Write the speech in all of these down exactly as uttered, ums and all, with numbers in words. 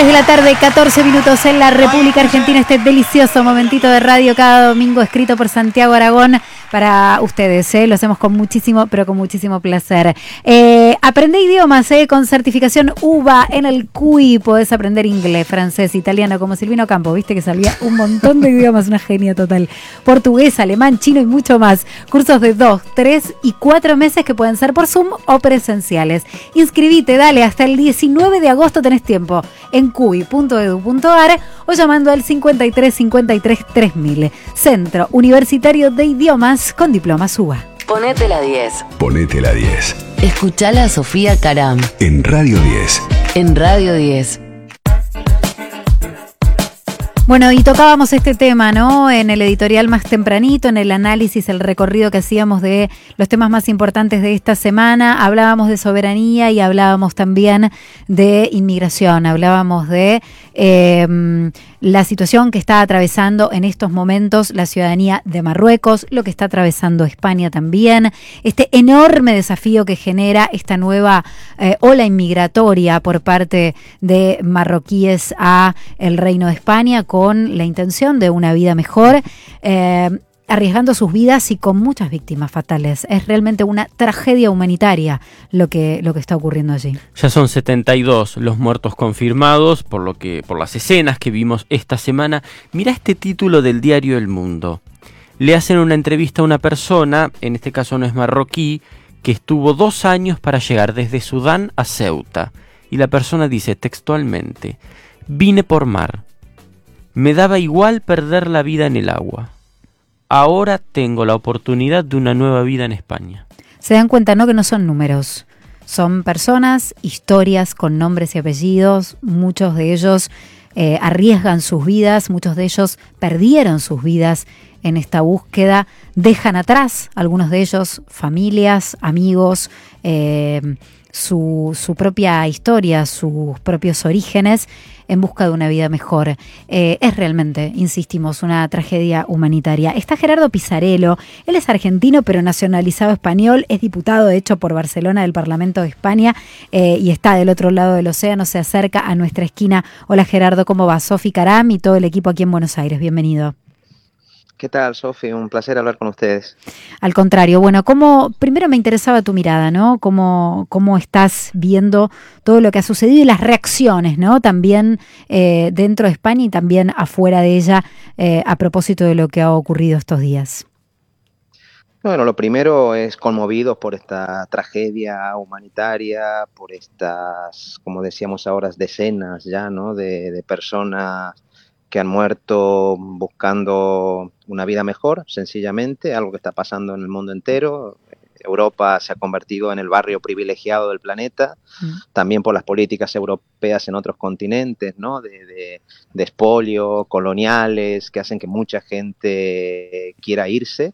tres de la tarde, catorce minutos en la República Argentina. Este delicioso momentito de radio cada domingo escrito por Santiago Aragón para ustedes, ¿eh? Lo hacemos con muchísimo, pero con muchísimo placer. Eh, aprende idiomas, ¿eh? Con certificación U B A en el C U I. Podés aprender inglés, francés, italiano, como Silvino Campo. Viste que sabía un montón de idiomas, una genia total. Portugués, alemán, chino y mucho más. Cursos de dos, tres y cuatro meses que pueden ser por Zoom o presenciales. Inscribite, dale, hasta el diecinueve de agosto tenés tiempo en cui punto edu punto ar o llamando al cincuenta y tres cincuenta y tres tres mil. Centro Universitario de Idiomas con diplomas U B A. Ponete la diez. Ponete la diez. Escuchala a Sofía Caram. En Radio diez. En Radio diez. Bueno, y tocábamos este tema, ¿no? En el editorial más tempranito, en el análisis, el recorrido que hacíamos de los temas más importantes de esta semana. Hablábamos de soberanía y hablábamos también de inmigración. Hablábamos de eh, la situación que está atravesando en estos momentos la ciudadanía de Marruecos, lo que está atravesando España también, este enorme desafío que genera esta nueva eh, ola inmigratoria por parte de marroquíes a el Reino de España, con la intención de una vida mejor, eh, arriesgando sus vidas y con muchas víctimas fatales. Es realmente una tragedia humanitaria lo que, lo que está ocurriendo allí. Ya son setenta y dos los muertos confirmados por, lo que, por las escenas que vimos esta semana. Mirá este título del diario El Mundo. Le hacen una entrevista a una persona, en este caso no es marroquí, que estuvo dos años para llegar desde Sudán a Ceuta. Y la persona dice textualmente: vine por mar. Me daba igual perder la vida en el agua. Ahora tengo la oportunidad de una nueva vida en España. Se dan cuenta, ¿no?, que no son números. Son personas, historias con nombres y apellidos. Muchos de ellos eh, arriesgan sus vidas, muchos de ellos perdieron sus vidas en esta búsqueda. Dejan atrás, algunos de ellos, familias, amigos, eh, su, su propia historia, sus propios orígenes, en busca de una vida mejor. Eh, es realmente, insistimos, una tragedia humanitaria. Está Gerardo Pisarello, él es argentino pero nacionalizado español, es diputado de hecho por Barcelona del Parlamento de España eh, y está del otro lado del océano, se acerca a nuestra esquina. Hola Gerardo, ¿cómo va? Sofi Caram y todo el equipo aquí en Buenos Aires, bienvenido. ¿Qué tal, Sofi? Un placer hablar con ustedes. Al contrario, bueno, ¿cómo, primero me interesaba tu mirada, ¿no? ¿Cómo, cómo estás viendo todo lo que ha sucedido y las reacciones, ¿no? También eh, dentro de España y también afuera de ella eh, a propósito de lo que ha ocurrido estos días. Bueno, lo primero es conmovidos por esta tragedia humanitaria, por estas, como decíamos ahora, decenas ya, ¿no? de, de personas que han muerto buscando una vida mejor, sencillamente, algo que está pasando en el mundo entero. Europa se ha convertido en el barrio privilegiado del planeta, mm. también por las políticas europeas en otros continentes, ¿no? de, de, de expolio, coloniales, que hacen que mucha gente quiera irse.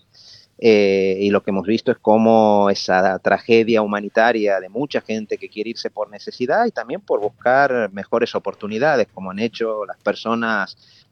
Eh, y lo que hemos visto es cómo esa tragedia humanitaria de mucha gente que quiere irse por necesidad y también por buscar mejores oportunidades, como han hecho las personas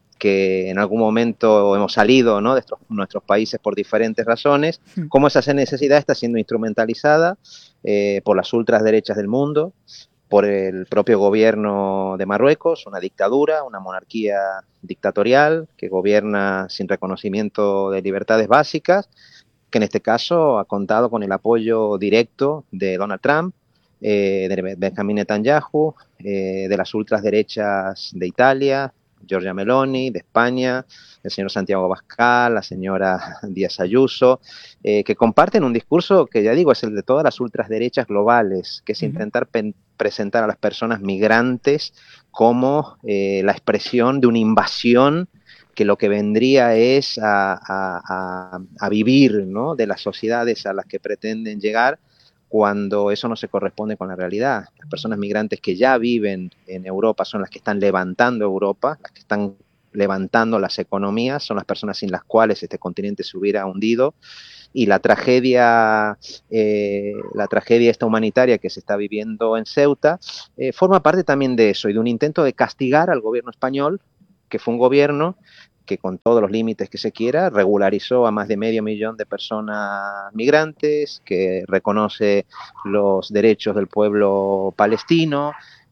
que en algún momento hemos salido, ¿no?, de estos, nuestros países por diferentes razones, sí. Cómo esa necesidad está siendo instrumentalizada eh, por las ultraderechas del mundo, por el propio gobierno de Marruecos, una dictadura, una monarquía dictatorial que gobierna sin reconocimiento de libertades básicas, que en este caso ha contado con el apoyo directo de Donald Trump, eh, de Benjamin Netanyahu, eh, de las ultraderechas de Italia, Giorgia Meloni, de España, el señor Santiago Abascal, la señora Díaz Ayuso, eh, que comparten un discurso que, ya digo, es el de todas las ultraderechas globales, que es uh-huh. intentar pen- presentar a las personas migrantes como eh, la expresión de una invasión que lo que vendría es a, a, a, a vivir, ¿no?, de las sociedades a las que pretenden llegar, cuando eso no se corresponde con la realidad. Las personas migrantes que ya viven en Europa son las que están levantando Europa, las que están levantando las economías, son las personas sin las cuales este continente se hubiera hundido, y la tragedia, eh, la tragedia esta humanitaria que se está viviendo en Ceuta eh, forma parte también de eso y de un intento de castigar al gobierno español, que fue un gobierno que, con todos los límites que se quiera, regularizó a más de medio millón de personas migrantes, que reconoce los derechos del pueblo palestino,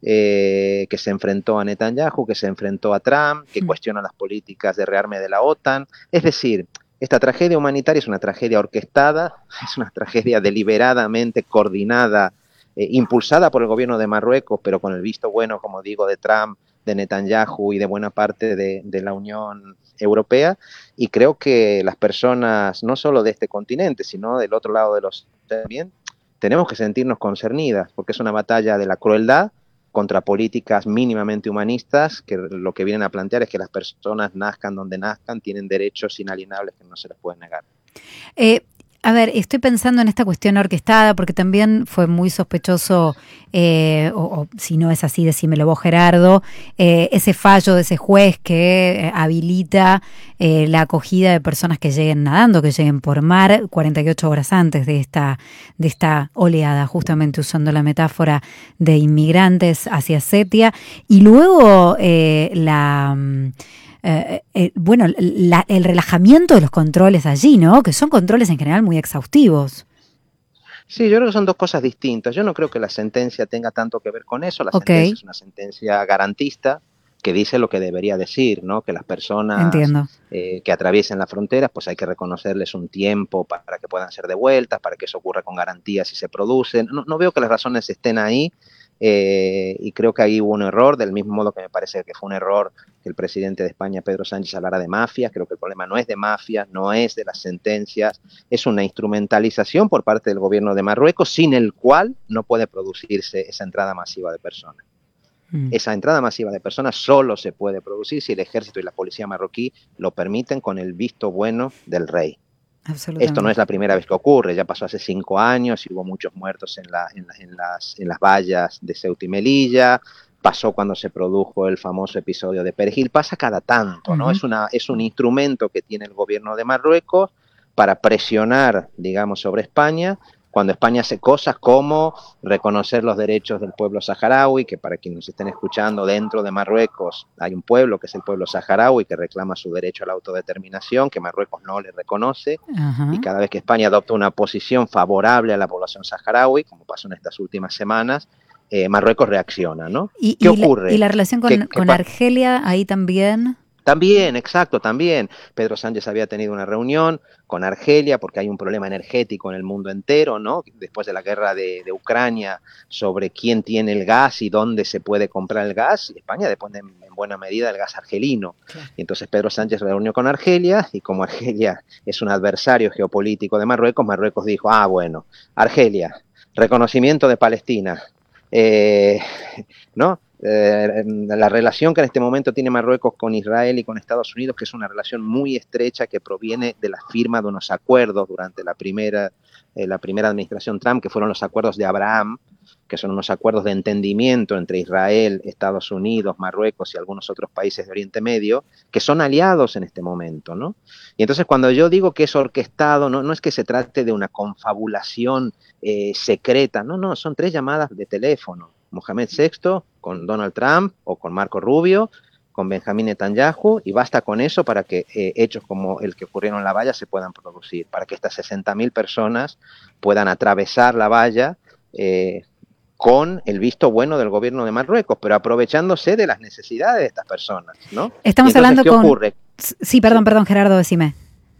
eh, que se enfrentó a Netanyahu, que se enfrentó a Trump, que Mm. cuestiona las políticas de rearme de la OTAN. Es decir, esta tragedia humanitaria es una tragedia orquestada, es una tragedia deliberadamente coordinada, eh, impulsada por el gobierno de Marruecos, pero con el visto bueno, como digo, de Trump, de Netanyahu y de buena parte de, de la Unión Europea, y creo que las personas, no solo de este continente, sino del otro lado de los también, tenemos que sentirnos concernidas, porque es una batalla de la crueldad contra políticas mínimamente humanistas, que lo que vienen a plantear es que las personas nazcan donde nazcan, tienen derechos inalienables que no se les pueden negar. Eh, a ver, estoy pensando en esta cuestión orquestada, porque también fue muy sospechoso, eh, o, o si no es así, decímelo vos, Gerardo, eh, ese fallo de ese juez que eh, habilita eh, la acogida de personas que lleguen nadando, que lleguen por mar cuarenta y ocho horas antes de esta, de esta oleada, justamente usando la metáfora de inmigrantes hacia Setia, y luego eh, la... Eh, eh, bueno, la, el relajamiento de los controles allí, ¿no? Que son controles en general muy exhaustivos. Sí, yo creo que son dos cosas distintas. Yo no creo que la sentencia tenga tanto que ver con eso. La Okay. sentencia es una sentencia garantista que dice lo que debería decir, ¿no? Que las personas eh, que atraviesen las fronteras, pues hay que reconocerles un tiempo para que puedan ser devueltas, para que eso ocurra con garantías si se producen. No, no veo que las razones estén ahí. Eh, y creo que ahí hubo un error, del mismo modo que me parece que fue un error que el presidente de España, Pedro Sánchez, hablara de mafias. Creo que el problema no es de mafias, no es de las sentencias, es una instrumentalización por parte del gobierno de Marruecos, sin el cual no puede producirse esa entrada masiva de personas. Mm. Esa entrada masiva de personas solo se puede producir si el ejército y la policía marroquí lo permiten con el visto bueno del rey. Esto no es la primera vez que ocurre, ya pasó hace cinco años y hubo muchos muertos en, la, en, la, en, las, en las vallas de Ceuta y Melilla, pasó cuando se produjo el famoso episodio de Perejil, pasa cada tanto, ¿no? Uh-huh. Es, una, es un instrumento que tiene el gobierno de Marruecos para presionar, digamos, sobre España, cuando España hace cosas como reconocer los derechos del pueblo saharaui, que para quienes nos estén escuchando, dentro de Marruecos hay un pueblo que es el pueblo saharaui que reclama su derecho a la autodeterminación, que Marruecos no le reconoce, uh-huh. y cada vez que España adopta una posición favorable a la población saharaui, como pasó en estas últimas semanas, eh, Marruecos reacciona, ¿no? ¿Y, ¿Qué y ocurre? La, ¿Y la relación con, que, con que, Argelia ahí también? También, exacto, también. Pedro Sánchez había tenido una reunión con Argelia porque hay un problema energético en el mundo entero, ¿no? Después de la guerra de, de Ucrania, sobre quién tiene el gas y dónde se puede comprar el gas. España depende en, en buena medida del gas argelino. Claro. Y entonces Pedro Sánchez se reunió con Argelia y como Argelia es un adversario geopolítico de Marruecos, Marruecos dijo, ah, bueno, Argelia, reconocimiento de Palestina, eh, ¿no? Eh, la relación que en este momento tiene Marruecos con Israel y con Estados Unidos, que es una relación muy estrecha que proviene de la firma de unos acuerdos durante la primera, eh, la primera administración Trump, que fueron los acuerdos de Abraham, que son unos acuerdos de entendimiento entre Israel, Estados Unidos, Marruecos y algunos otros países de Oriente Medio, que son aliados en este momento, ¿no? Y entonces cuando yo digo que es orquestado, no, no es que se trate de una confabulación eh, secreta, no, no, son tres llamadas de teléfono. Mohamed sexto con Donald Trump o con Marco Rubio, con Benjamín Netanyahu, y basta con eso para que eh, hechos como el que ocurrieron en la valla se puedan producir, para que estas sesenta mil personas puedan atravesar la valla eh, con el visto bueno del gobierno de Marruecos, pero aprovechándose de las necesidades de estas personas, ¿no? Estamos hablando ¿qué con... ocurre? Sí, perdón, sí. perdón, Gerardo, decime.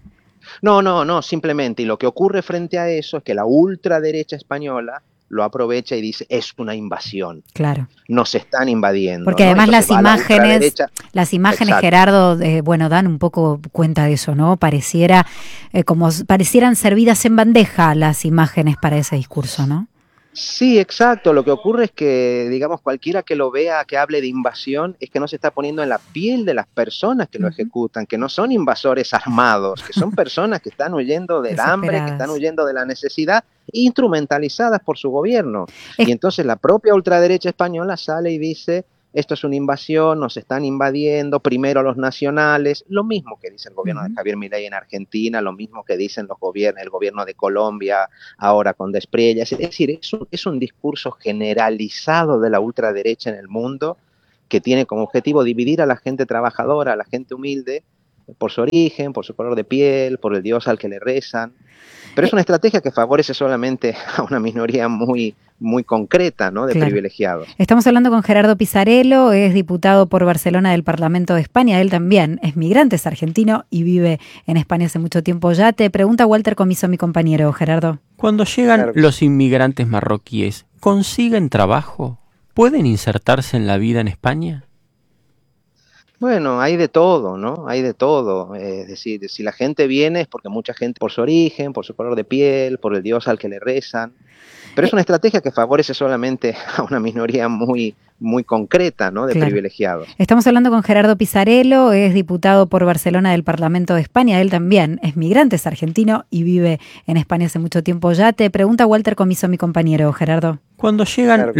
No, no, no, simplemente, y lo que ocurre frente a eso es que la ultraderecha española lo aprovecha y dice, es una invasión. Claro. Nos están invadiendo. Porque ¿no? además Entonces las imágenes, la las imágenes, Exacto. Gerardo, eh, bueno, dan un poco cuenta de eso, ¿no? Pareciera, eh, como parecieran servidas en bandeja las imágenes para ese discurso, ¿no? Sí, exacto. Lo que ocurre es que, digamos, cualquiera que lo vea, que hable de invasión, es que no se está poniendo en la piel de las personas que lo ejecutan, que no son invasores armados, que son personas que están huyendo del hambre, que están huyendo de la necesidad, instrumentalizadas por su gobierno. Es... Y entonces la propia ultraderecha española sale y dice, esto es una invasión, nos están invadiendo, primero los nacionales, lo mismo que dice el gobierno uh-huh. de Javier Milei en Argentina, lo mismo que dicen los gobiernos, el gobierno de Colombia ahora con Desprez. Es decir, es un, es un discurso generalizado de la ultraderecha en el mundo que tiene como objetivo dividir a la gente trabajadora, a la gente humilde, por su origen, por su color de piel, por el dios al que le rezan. Pero es una estrategia que favorece solamente a una minoría muy, muy concreta, ¿no?, de claro. privilegiados. Estamos hablando con Gerardo Pisarello, es diputado por Barcelona del Parlamento de España. Él también es migrante, es argentino y vive en España hace mucho tiempo ya. Te pregunta Walter Comiso, mi compañero, Gerardo. Cuando llegan Claro. los inmigrantes marroquíes, ¿consiguen trabajo? ¿Pueden insertarse en la vida en España? Bueno, hay de todo, ¿no? Hay de todo. Eh, es decir, si la gente viene es porque mucha gente, por su origen, por su color de piel, por el dios al que le rezan. Pero es una estrategia que favorece solamente a una minoría muy, muy concreta, ¿no?, de Claro. privilegiados. Estamos hablando con Gerardo Pisarello, es diputado por Barcelona del Parlamento de España. Él también es migrante, es argentino y vive en España hace mucho tiempo ya. Te pregunta Walter Comiso, mi compañero, Gerardo. Cuando llegan Claro.